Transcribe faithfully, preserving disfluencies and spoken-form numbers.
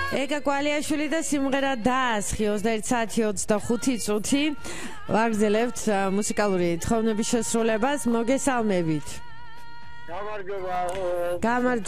ეგა კვალიაშვილი და სიმღერა დაასხი ოცდაერთი საათი ოცდახუთი წუთი ვაგრძელებთ მუსიკალური თხოვნების შესრულებას მოგესალმებით გამარჯობა გამარჯობა